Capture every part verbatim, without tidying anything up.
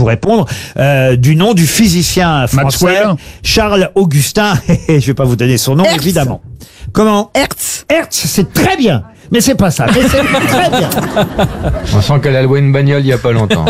vous répondre euh, du nom du physicien français Maxwell. Charles Augustin. Je vais pas vous donner son nom, Hertz. évidemment. Comment? Hertz. Hertz, c'est très bien. Mais c'est pas ça. Mais c'est très bien. On sent qu'elle a loué une bagnole il y a pas longtemps.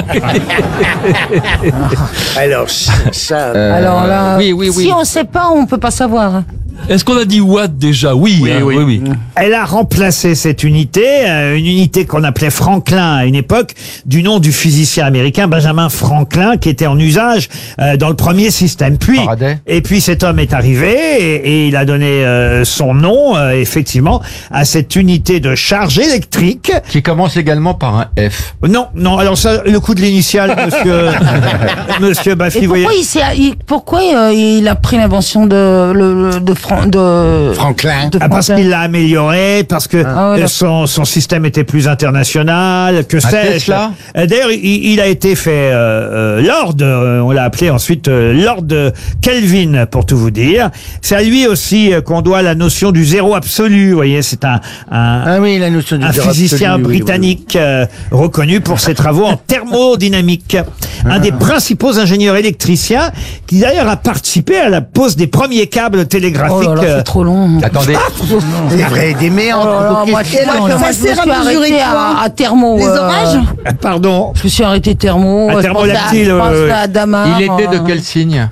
Alors, ça. Euh, Alors là, oui, oui, oui. si on sait pas, on peut pas savoir. Est-ce qu'on a dit Watt déjà? Oui, Oui, hein, oui. oui, oui. Elle a remplacé cette unité, euh, une unité qu'on appelait Franklin à une époque, du nom du physicien américain Benjamin Franklin, qui était en usage euh, dans le premier système. Puis, Faraday. et puis cet homme est arrivé et, et il a donné euh, son nom, euh, effectivement, à cette unité de charge électrique. Qui commence également par un F. Non, non. Alors ça, le coup de l'initiale, Monsieur, Monsieur Baffy, Et vous voyez. pourquoi il, s'est- il- pourquoi euh, il a pris l'invention de, le- de, Fran- de Franklin. de Ah, parce Franklin qu'il l'a amélioré, parce que Ah ouais, euh, son, son système était plus international, que sais-je. Tesla Euh, D'ailleurs, il, il a été fait euh, euh, Lord, euh, on l'a appelé ensuite euh, Lord Kelvin, pour tout vous dire. C'est à lui aussi euh, qu'on doit la notion du zéro absolu. Vous voyez, c'est un, un, Ah oui, la notion du un zéro physicien absolu, oui, oui, oui. britannique euh, reconnu pour ses travaux en thermodynamique. Un des principaux ingénieurs électriciens qui d'ailleurs a participé à la pose des premiers câbles télégraphiques. Oh là là, euh, c'est trop long. Attendez. C'est vrai, des Oh méandres. là là, moi, je, Et alors, non, ça moi, je me sert à suis mesurer arrêtée quoi à, à thermo. Les euh, orages Pardon. Je me suis arrêté thermo. À je thermolactyle, pensais à- je pensais euh, à Damar. Il était de euh, quel signe?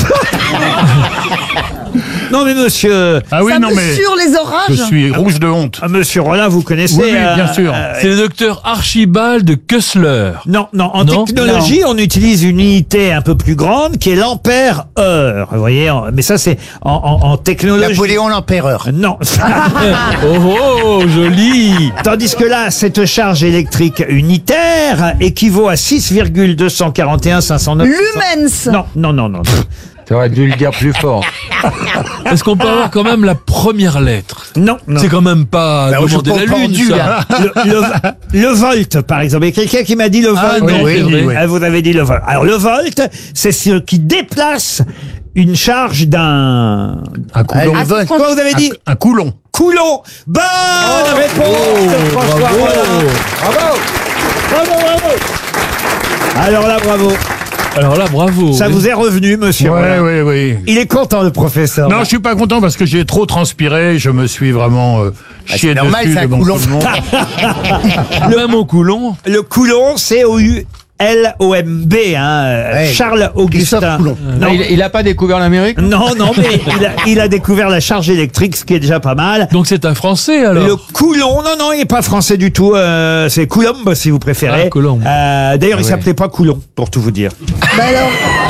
Non mais monsieur, Ah oui, Ça non, mais mesure les orages. je suis rouge de honte. euh, monsieur Rollin, vous connaissez Oui, oui, bien euh, sûr. euh, C'est le docteur Archibald de Kessler. non, non, en Non technologie, on utilise une unité un peu plus grande qui est l'ampère-heure. Vous voyez, en- mais ça c'est en, en, en technologie. Napoléon l'empereur. Non. Oh, oh, joli. Tandis que là, cette charge électrique unitaire équivaut à six virgule deux cent quarante et un cinq cent neuf. Lumens. Non, non, non, non. T'aurais dû le dire plus fort. Est-ce qu'on peut avoir quand même la première lettre? Non, non. C'est quand même pas Bah, je demander la comprends lune, du, ça. là. Le, le, le volt, par exemple. Il y a quelqu'un qui m'a dit le volt. Ah, non, oui, c'est oui, vrai. oui. Ah, vous avez dit le volt. Alors le volt, c'est ce qui déplace une charge d'un... Un coulon. Ah, le vote. Quoi vous avez dit? Un coulon. Coulon. Bonne réponse de François Rollin. Bravo. Bravo, bravo. Alors là, bravo. Alors là, bravo. Ça vous est revenu, monsieur Oui, Rollin. oui, oui. Il est content, le professeur. Non, je suis pas content parce que j'ai trop transpiré. Je me suis vraiment euh, chié c'est normal, dessus c'est un devant coulon. tout le monde. Le même au coulon. Le Coulon, c'est O U L O M B, hein, euh, Ouais. Charles Augustin. Christophe Coulon. Non, Il, il a pas découvert l'Amérique? non, non, mais il a, il a découvert la charge électrique, ce qui est déjà pas mal. Donc c'est un Français alors. Le Coulon, non, non, il est pas français du tout. Euh, c'est Coulomb, si vous préférez. Ah, Coulomb. Euh, D'ailleurs, il ouais. s'appelait pas Coulon, pour tout vous dire. Bah alors,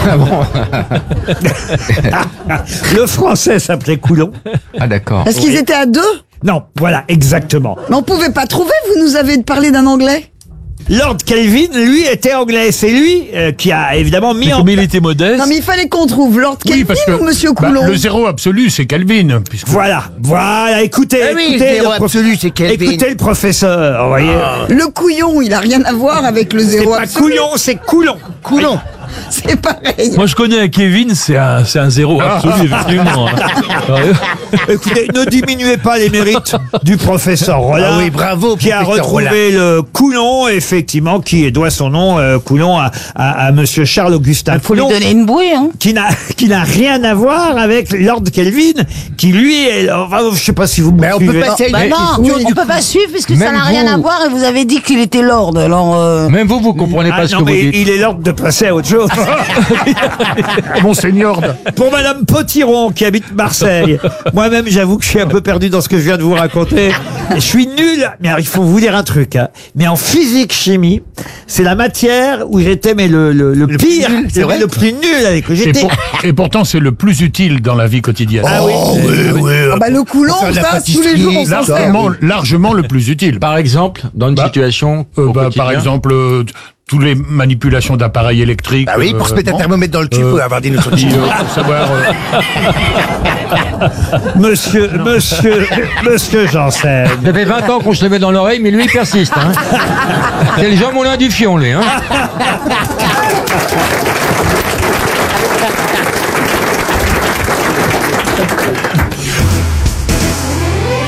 Le français s'appelait Coulon. Ah d'accord. est-ce qu'ils étaient à deux? Non, voilà, exactement. Mais on pouvait pas trouver, vous nous avez parlé d'un anglais. Lord Kelvin, lui, était anglais. C'est lui euh, qui a évidemment mis Mais en... comme il était modeste. Non mais il fallait qu'on trouve Lord Kelvin Oui, parce que ou Monsieur bah, Coulon. le zéro absolu, c'est Kelvin. Puisque Voilà, voilà, écoutez, Ah oui, écoutez, zéro le prof- absolu, c'est Kelvin. écoutez le professeur, vous voyez. Le couillon, il a rien à voir avec le C'est zéro pas absolu. Couillon, c'est Coulon. Coulon. C'est pareil. Moi je connais un Kevin, c'est un, c'est un zéro absolu, effectivement. Écoutez, ne diminuez pas les mérites du professeur Rollin. Ah oui, bravo, Qui a professeur retrouvé le Coulon, effectivement, qui doit son nom, euh, Coulon, à, à, à monsieur Charles Augustin Il faut lui Coulon, donner une bouée, hein. qui n'a, qui n'a rien à voir avec Lord Kelvin, qui lui est, enfin, je sais pas si vous me Mais on peut suivez. passer à une Bah non, question, on du peut coup. pas suivre puisque ça Même n'a rien vous. à voir et vous avez dit qu'il était lord. Alors, euh, Même vous, vous comprenez Ah pas ce non, que vous mais dites. il est l'ordre de passer à autre chose. Monseigneur. Pour Madame Potiron, qui habite Marseille. Moi-même, j'avoue que je suis un peu perdu dans ce que je viens de vous raconter. Je suis nul. Mais alors, il faut vous dire un truc, hein. Mais en physique-chimie, c'est la matière où j'étais, mais le, le, le pire, plus nul, c'est le, vrai le plus nul avec que Et, j'étais. pour- et pourtant, c'est le plus utile dans la vie quotidienne. Ah oui. Oh, oui, oui. Ah bah le Coulon, Pour faire de la ça, tous les jours on s'en sert. largement, largement le plus utile. Par exemple, dans une Bah, situation Euh, au bah, quotidien. par exemple, euh, toutes les manipulations d'appareils électriques. Ah oui, pour se mettre un bon. thermomètre dans le cul, il faut Euh, avoir des notions de Puis, chimie. euh, pour savoir. euh, Monsieur, monsieur, monsieur Janssen. Ça fait vingt ans qu'on se le met dans l'oreille, mais lui, il persiste. Hein. C'est le Jean Moulin du Fion, lui. Hein.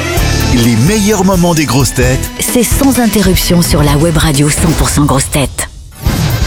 Les meilleurs moments des grosses têtes C'est sans interruption sur la web radio cent pour cent grosses têtes.